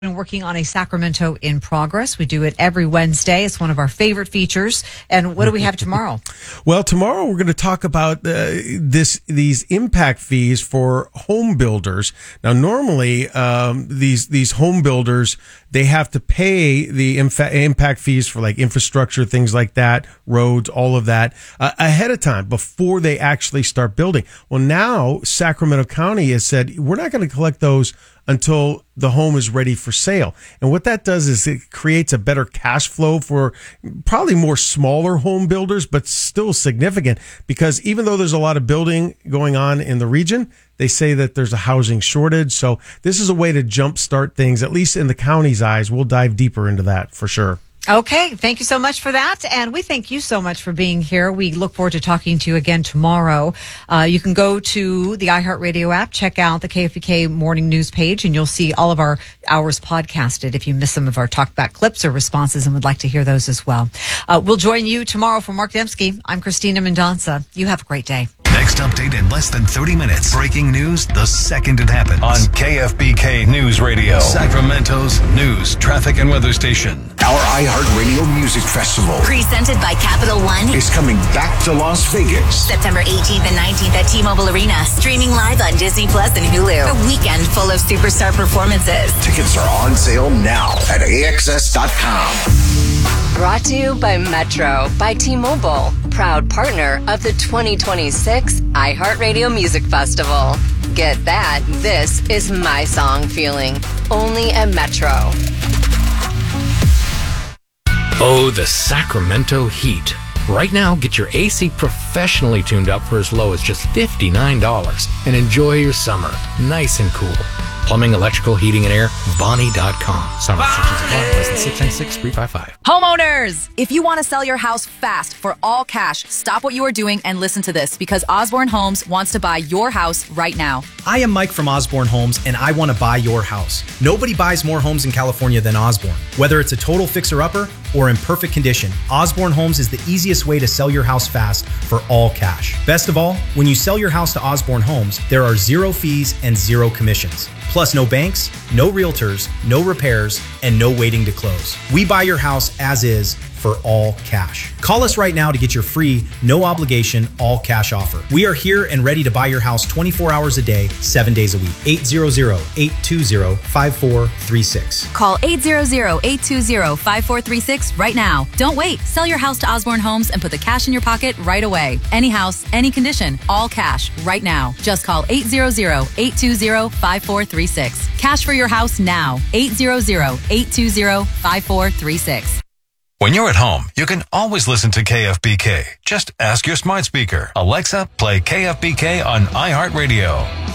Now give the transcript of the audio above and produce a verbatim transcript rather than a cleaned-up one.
Been working on a Sacramento in progress. We do it every Wednesday. It's one of our favorite features. And what do we have tomorrow? Well, tomorrow we're going to talk about uh, this these impact fees for home builders. Now, normally um, these these home builders, they have to pay the infa- impact fees for like infrastructure, things like that, roads, all of that uh, ahead of time before they actually start building. Well, now Sacramento County has said we're not going to collect those until the home is ready for sale. And what that does is it creates a better cash flow for probably more smaller home builders, but still significant, because even though there's a lot of building going on in the region, they say that there's a housing shortage. So this is a way to jumpstart things, at least in the county's eyes. We'll dive deeper into that for sure. Okay, thank you so much for that. And we thank you so much for being here. We look forward to talking to you again tomorrow. Uh, you can go to the iHeartRadio app, check out the K F B K morning news page, and you'll see all of our hours podcasted if you miss some of our talkback clips or responses and would like to hear those as well. Uh, we'll join you tomorrow for Mark Dembski. I'm Christina Mendonca. You have a great day. Next update in less than thirty minutes. Breaking news the second it happens. On K F B K News Radio, Sacramento's news, traffic, and weather station. Our iHeartRadio Music Festival, presented by Capital One, is coming back to Las Vegas. September eighteenth and nineteenth at T-Mobile Arena. Streaming live on Disney Plus and Hulu. A weekend full of superstar performances. Tickets are on sale now at A X S dot com. Brought to you by Metro by T-Mobile, proud partner of the twenty twenty-six iHeartRadio Music Festival. Get that, this is my song feeling, only at Metro. Oh, the Sacramento heat. Right now, get your A C professionally tuned up for as low as just fifty-nine dollars and enjoy your summer nice and cool. Plumbing, electrical, heating, and air, Bonnie dot com. Summer restrictions apply. Less than six nine six, three five five. Homeowners, if you want to sell your house fast for all cash, stop what you are doing and listen to this, because Osborne Homes wants to buy your house right now. I am Mike from Osborne Homes, and I want to buy your house. Nobody buys more homes in California than Osborne. Whether it's a total fixer-upper or in perfect condition, Osborne Homes is the easiest way to sell your house fast for all cash. Best of all, when you sell your house to Osborne Homes, there are zero fees and zero commissions. Plus, no banks, no realtors, no repairs, and no waiting to close. We buy your house as is for all cash. Call us right now to get your free, no obligation, all cash offer. We are here and ready to buy your house twenty-four hours a day, seven days a week. eight hundred, eight two zero, five four three six. Call eight hundred, eight two zero, five four three six right now. Don't wait. Sell your house to Osborne Homes and put the cash in your pocket right away. Any house, any condition, all cash right now. Just call eight hundred, eight two zero, five four three six. Cash for your house now. eight hundred, eight two zero, five four three six. When you're at home, you can always listen to K F B K. Just ask your smart speaker, Alexa, play K F B K on iHeartRadio.